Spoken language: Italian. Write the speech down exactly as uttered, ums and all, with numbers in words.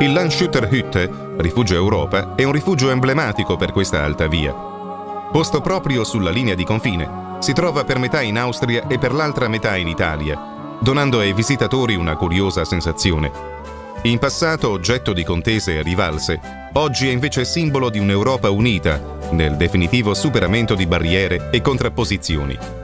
Il Landshütterhütte, rifugio Europa, è un rifugio emblematico per questa alta via. Posto proprio sulla linea di confine, si trova per metà in Austria e per l'altra metà in Italia, donando ai visitatori una curiosa sensazione. In passato oggetto di contese e rivalse, oggi è invece simbolo di un'Europa unita nel definitivo superamento di barriere e contrapposizioni.